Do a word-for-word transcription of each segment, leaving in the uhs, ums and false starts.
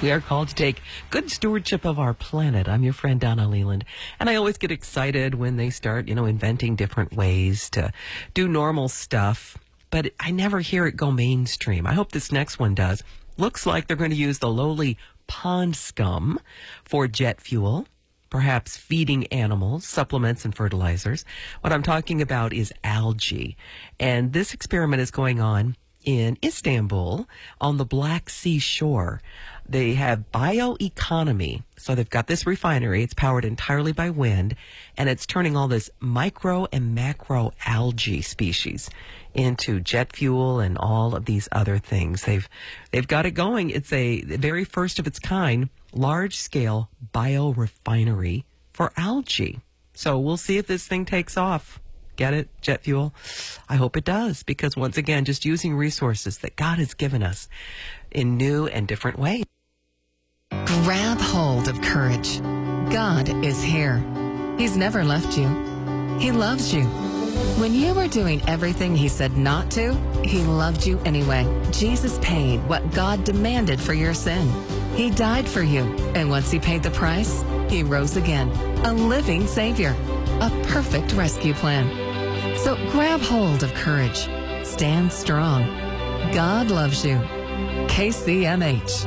We are called to take good stewardship of our planet. I'm your friend Donna Leland, and I always get excited when they start, you know, inventing different ways to do normal stuff, but I never hear it go mainstream. I hope this next one does. Looks like they're going to use the lowly pond scum for jet fuel, perhaps feeding animals, supplements, and fertilizers. What I'm talking about is algae, and this experiment is going on in Istanbul on the Black Sea shore. They have bioeconomy. So they've got this refinery. It's powered entirely by wind, and it's turning all this micro and macro algae species into jet fuel and all of these other things. They've they've got it going. It's a the very first of its kind, large-scale biorefinery for algae. So we'll see if this thing takes off. Get it? Jet fuel? I hope it does, because once again, just using resources that God has given us in new and different ways. Grab hold of courage. God is here. He's never left you. He loves you. When you were doing everything He said not to, He loved you anyway. Jesus paid what God demanded for your sin. He died for you, and once He paid the price, He rose again. A living Savior. A perfect rescue plan. So grab hold of courage. Stand strong. God loves you. K C M H.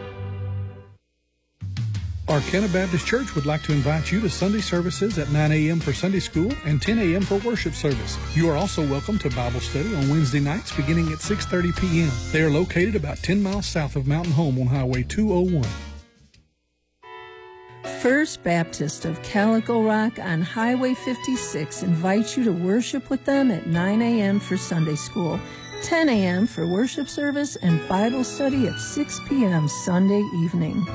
Arcana Baptist Church would like to invite you to Sunday services at nine a.m. for Sunday school and ten a.m. for worship service. You are also welcome to Bible study on Wednesday nights beginning at six thirty p.m. They are located about ten miles south of Mountain Home on Highway two oh one. First Baptist of Calico Rock on Highway fifty-six invites you to worship with them at nine a.m. for Sunday school, ten a.m. for worship service, and Bible study at six p.m. Sunday evening.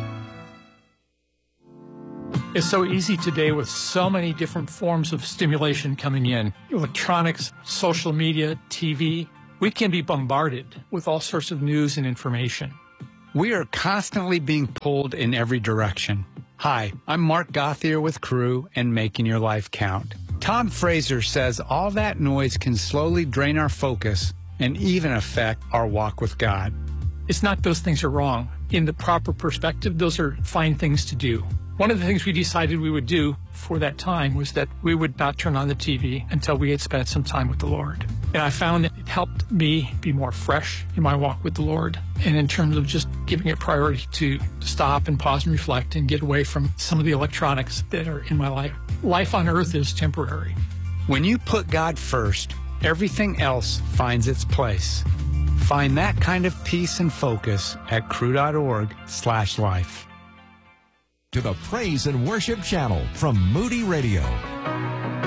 It's so easy today with so many different forms of stimulation coming in. Electronics, social media, T V. We can be bombarded with all sorts of news and information. We are constantly being pulled in every direction. Hi, I'm Mark Gothier with Crew and Making Your Life Count. Tom Fraser says all that noise can slowly drain our focus and even affect our walk with God. It's not those things are wrong. In the proper perspective, those are fine things to do. One of the things we decided we would do for that time was that we would not turn on the T V until we had spent some time with the Lord. And I found that it helped me be more fresh in my walk with the Lord. And in terms of just giving it priority to stop and pause and reflect and get away from some of the electronics that are in my life. Life on earth is temporary. When you put God first, everything else finds its place. Find that kind of peace and focus at crew.org slash life. To the Praise and Worship Channel from Moody Radio.